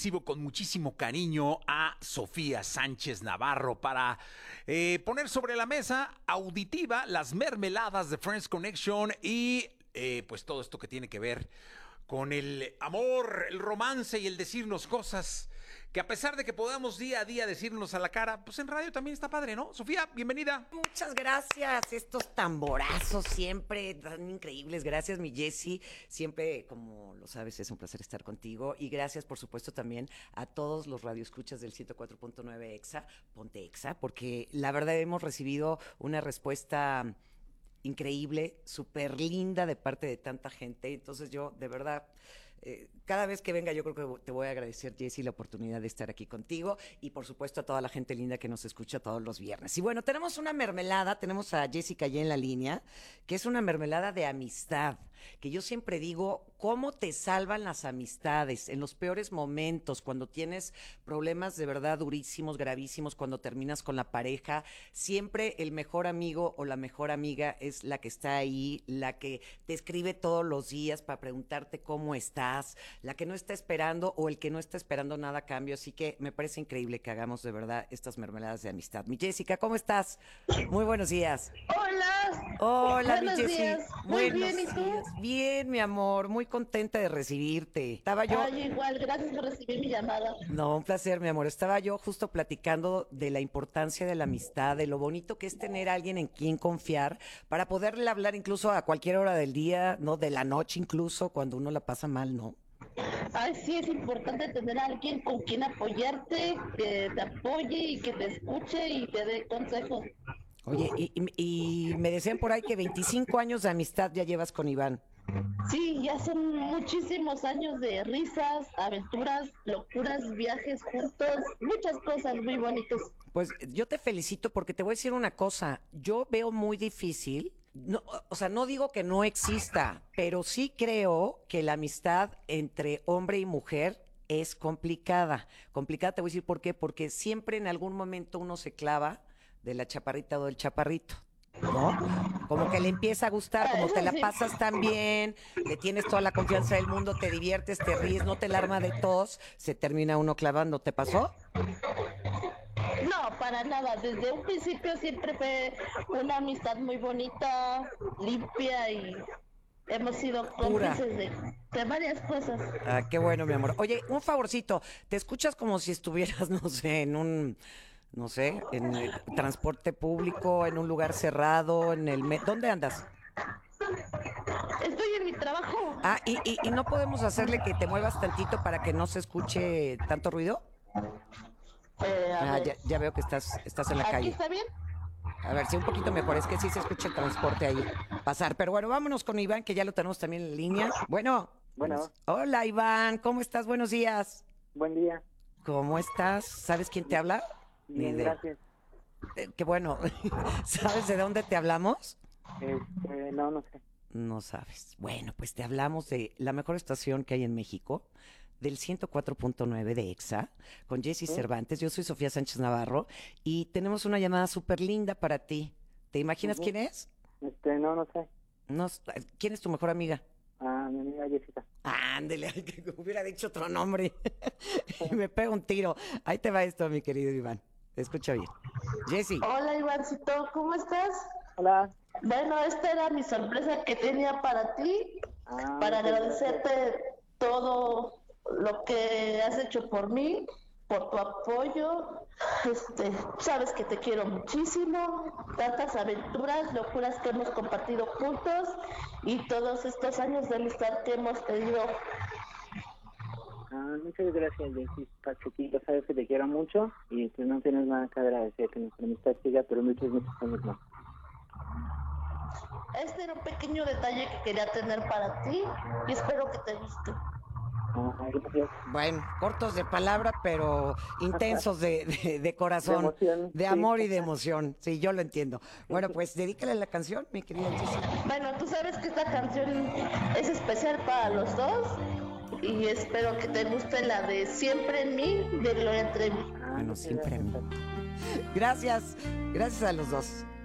recibo con muchísimo cariño a Sofía Sánchez Navarro para poner sobre la mesa auditiva las mermeladas de Friends Connection y pues todo esto que tiene que ver con el amor, el romance y el decirnos cosas que a pesar de que podamos día a día decirnos a la cara, pues en radio también está padre, ¿no? Sofía, bienvenida. Muchas gracias. Estos tamborazos siempre tan increíbles. Gracias, mi Jessy. Siempre, como lo sabes, es un placer estar contigo. Y gracias, por supuesto, también a todos los radioescuchas del 104.9 EXA, Ponte EXA, porque la verdad hemos recibido una respuesta increíble, súper linda de parte de tanta gente. Entonces yo, de verdad, cada vez que venga yo creo que te voy a agradecer, Jessy, la oportunidad de estar aquí contigo y por supuesto a toda la gente linda que nos escucha todos los viernes. Y bueno, tenemos una mermelada, tenemos a Jessica ya en la línea, que es una mermelada de amistad, que yo siempre digo, ¿cómo te salvan las amistades en los peores momentos, cuando tienes problemas de verdad durísimos, gravísimos, cuando terminas con la pareja? Siempre el mejor amigo o la mejor amiga es la que está ahí, la que te escribe todos los días para preguntarte cómo estás, la que no está esperando o el que no está esperando nada a cambio. Así que me parece increíble que hagamos de verdad estas mermeladas de amistad. Mi Jessica, ¿cómo estás? Muy buenos días. Hola. Hola, mi Buenos Jessy. días. Muy bien, ¿y tú? Días. Bien, mi amor, muy contenta de recibirte. Estaba yo... Ay, igual, gracias por recibir mi llamada. No, un placer, mi amor. Estaba yo justo platicando de la importancia de la amistad, de lo bonito que es tener a alguien en quien confiar para poderle hablar incluso a cualquier hora del día, ¿no? De la noche incluso, cuando uno la pasa mal, ¿no? Ay, sí, es importante tener a alguien con quien apoyarte, que te apoye y que te escuche y te dé consejos. Oye, y me decían por ahí que 25 años de amistad ya llevas con Iván. Sí, ya son muchísimos años de risas, aventuras, locuras, viajes juntos, muchas cosas muy bonitas. Pues yo te felicito porque te voy a decir una cosa. Yo veo muy difícil, no, o sea, no digo que no exista, pero sí creo que la amistad entre hombre y mujer es complicada. Complicada, te voy a decir por qué. Porque siempre en algún momento uno se clava de la chaparrita o del chaparrito, ¿no? Como que le empieza a gustar, como te la pasas tan bien, le tienes toda la confianza del mundo, te diviertes, te ríes, no te la arma de tos, se termina uno clavando. ¿Te pasó? No, para nada. Desde un principio siempre fue una amistad muy bonita, limpia y hemos sido cómplices de varias cosas. Ah, qué bueno, mi amor. Oye, un favorcito, te escuchas como si estuvieras, no sé, no sé, en el transporte público, en un lugar cerrado, ¿dónde andas? Estoy en mi trabajo. Ah, y no podemos hacerle que te muevas tantito para que no se escuche tanto ruido. A ver, Ya veo que estás en la ¿aquí calle. está bien? A ver, sí, un poquito mejor, es que sí se escucha el transporte ahí pasar. Pero bueno, vámonos con Iván, que ya lo tenemos también en línea. Bueno. Bueno, Hola, Iván, ¿cómo estás? Buenos días. buen día. ¿Cómo estás? ¿Sabes quién te habla? Ni Bien, idea. gracias. Qué bueno. ¿Sabes de dónde te hablamos? No, no sé. No sabes. Bueno, pues te hablamos de la mejor estación que hay en México, del 104.9 de EXA, con Jessy Cervantes. Yo soy Sofía Sánchez Navarro y tenemos una llamada súper linda para ti. ¿Te imaginas quién es? No, no sé. No, ¿quién es tu mejor amiga? Ah, mi amiga Jessica. Ándele, que hubiera dicho otro nombre. Y me pega un tiro. Ahí te va esto, mi querido Iván. Escucha bien. Jessy. Hola, Ivancito, ¿cómo estás? Hola. Bueno, esta era mi sorpresa que tenía para ti, para muchas agradecerte todo lo que has hecho por mí, por tu apoyo. Sabes que te quiero muchísimo, tantas aventuras, locuras que hemos compartido juntos y todos estos años de amistad que hemos tenido. Muchas gracias, Jessy. Pachuquito, sabes que te quiero mucho y que no tienes nada que agradecer, que nuestra amistad siga, pero muchos años más. Este era un pequeño detalle que quería tener para ti y espero que te guste. Gracias. Bueno, cortos de palabra, pero intensos de corazón, De emoción, de sí. amor y de emoción. Sí, yo lo entiendo. Bueno, pues dedícale la canción, mi querida Jessy. Bueno, tú sabes que esta canción es especial para los dos y espero que te guste la de Siempre en mí de Gloria Trevi. Bueno, Muchas siempre a mí. gracias. Gracias a los dos.